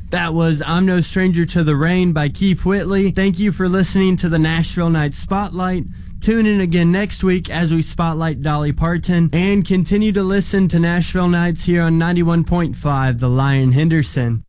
That was I'm No Stranger to the Rain by Keith Whitley. Thank you for listening to the Nashville Nights Spotlight. Tune in again next week as we spotlight Dolly Parton, and continue to listen to Nashville Nights here on 91.5 The Lion Henderson.